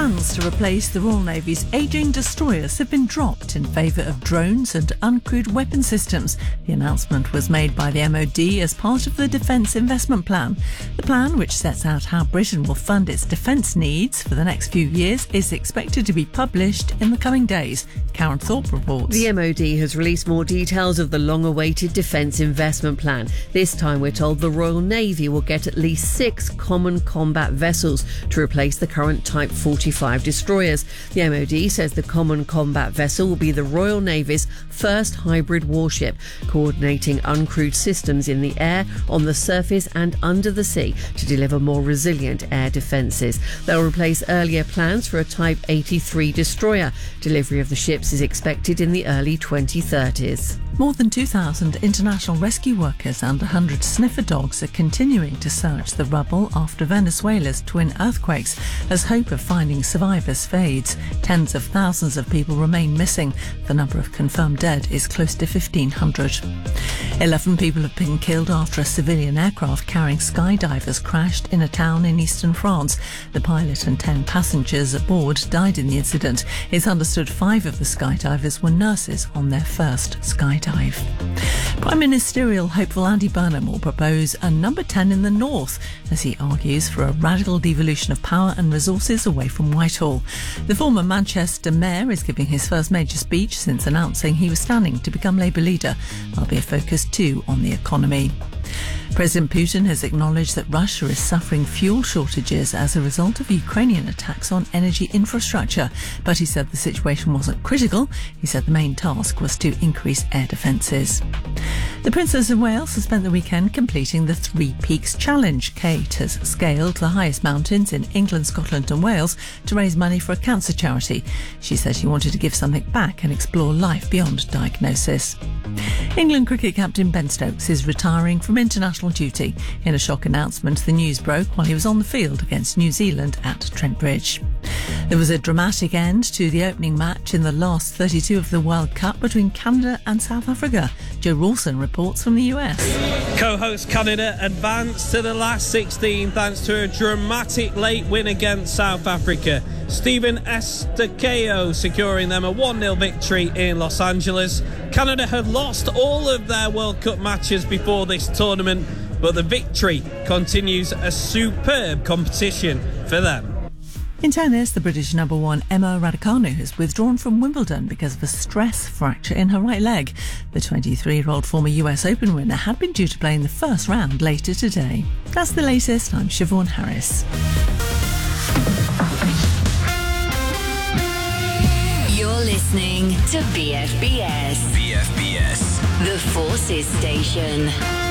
Funds to replace the Royal Navy's ageing destroyers have been dropped in favour of drones and uncrewed weapon systems. The announcement was made by the MOD as part of the Defence Investment Plan. The plan, which sets out how Britain will fund its defence needs for the next few years, is expected to be published in the coming days. Karen Thorpe reports. The MOD has released more details of the long-awaited Defence Investment Plan. This time we're told the Royal Navy will get at least 6 common combat vessels to replace the current Type 45 destroyers. The MOD says the common combat vessel will be the Royal Navy's first hybrid warship, coordinating uncrewed systems in the air, on the surface and under the sea to deliver more resilient air defences. They'll replace earlier plans for a Type 83 destroyer. Delivery of the ships is expected in the early 2030s. More than 2,000 international rescue workers and 100 sniffer dogs are continuing to search the rubble after Venezuela's twin earthquakes as hope of finding survivors fades. Tens of thousands of people remain missing. The number of confirmed dead is close to 1,500. 11 people have been killed after a civilian aircraft carrying skydivers crashed in a town in eastern France. The pilot and 10 passengers aboard died in the incident. It's understood 5 of the skydivers were nurses on their first skydive. Prime Ministerial hopeful Andy Burnham will propose a number 10 in the north as he argues for a radical devolution of power and resources away from Whitehall. The former Manchester mayor is giving his first major speech since announcing he was standing to become Labour leader. There'll be a focus too on the economy. President Putin has acknowledged that Russia is suffering fuel shortages as a result of Ukrainian attacks on energy infrastructure, but he said the situation wasn't critical. He said the main task was to increase air defences. The Princess of Wales has spent the weekend completing the Three Peaks Challenge. Kate has scaled the highest mountains in England, Scotland and Wales to raise money for a cancer charity. She said she wanted to give something back and explore life beyond diagnosis. England cricket captain Ben Stokes is retiring from international duty. In a shock announcement, the news broke while he was on the field against New Zealand at Trent Bridge. There was a dramatic end to the opening match in the last 32 of the World Cup between Canada and South Africa. Joe Rawson reports from the US. Co-host Canada advanced to the last 16 thanks to a dramatic late win against South Africa. Stephen Estacao securing them a 1-0 victory in Los Angeles. Canada had lost all of their World Cup matches before this tournament, but the victory continues a superb competition for them. In tennis, the British number 1 Emma Raducanu has withdrawn from Wimbledon because of a stress fracture in her right leg. The 23-year-old former US Open winner had been due to play in the first round later today. That's the latest. I'm Siobhan Harris. You're listening to BFBS. BFBS. The Forces Station.